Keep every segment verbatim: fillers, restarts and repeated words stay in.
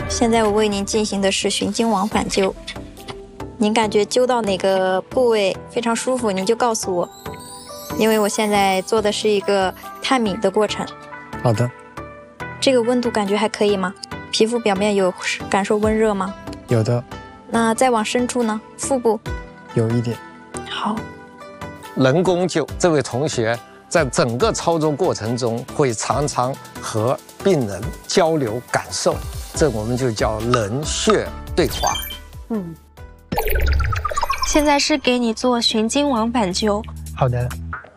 现在我为您进行的是循经往返灸，您感觉灸到哪个部位非常舒服，您就告诉我，因为我现在做的是一个探敏的过程。 好的。 这个温度感觉还可以吗？皮肤表面有感受温热吗？ 有的。 那再往深处呢？腹部？ 有一点。 好。 人工灸，这位同学在整个操作过程中会常常和病人交流感受，这我们就叫人穴对话。 嗯。现在是给你做循经往返灸。 好的。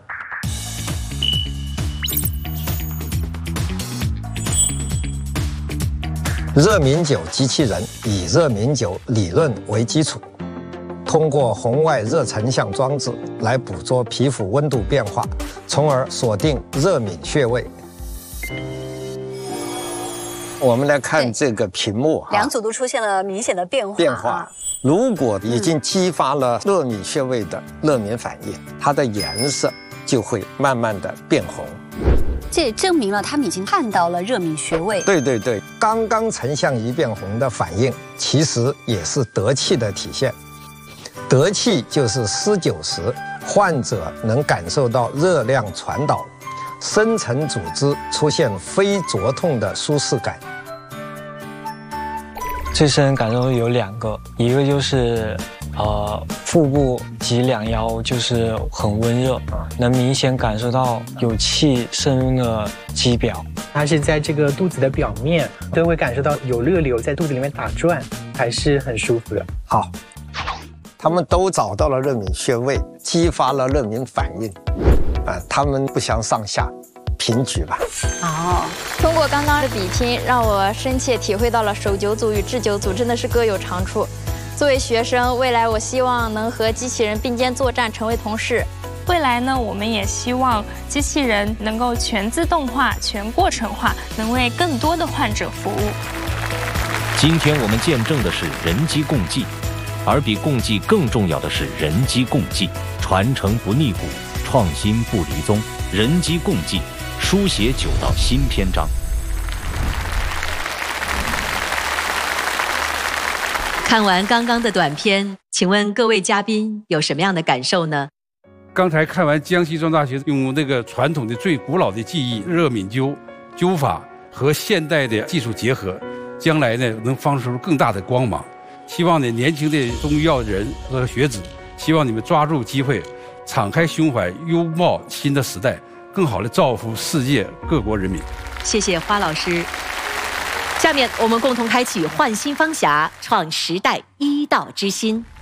热敏灸机器人以热敏灸理论为基础，通过红外热成像装置来捕捉皮肤温度变化，从而锁定热敏穴位。我们来看这个屏幕啊， 两组都出现了明显的变化。 变化，如果已经激发了热敏穴位的热敏反应，它的颜色就会慢慢的变红。 这也证明了他们已经看到了热敏穴位。 对对对，刚刚成像一变红的反应，其实也是得气的体现。得气就是施灸时，患者能感受到热量传导，深层组织出现非灼痛的舒适感。 最深感受有两个，一个就是呃腹部及两腰就是很温热，能明显感受到有气渗入了肌表。 它是在这个肚子的表面，都会感受到有热流在肚子里面打转，还是很舒服的。 好，他们都找到了热敏穴位，激发了热敏反应，啊，他们不相上下。平举吧。 哦，通过刚刚的比拼，让我深切体会到了手灸组与制灸组真的是各有长处。作为学生，未来我希望能和机器人并肩作战，成为同事。 未来呢，我们也希望机器人能够全自动化、全过程化，能为更多的患者服务。 今天我们见证的是人机共济，而比共济更重要的是人机共济，传承不逆骨，创新不离宗，人机共济。书写灸道新篇章。 看完刚刚的短片，请问各位嘉宾有什么样的感受呢？ 刚才看完江西庄大学用那个传统的最古老的技艺热敏灸灸法和现代的技术结合，将来呢能放出更大的光芒。希望呢年轻的中医药人和学子，希望你们抓住机会，敞开胸怀，拥抱新的时代。更好的造福世界各国人民。 谢谢花老师。下面我们共同开启焕新方匣，创时代医道之心。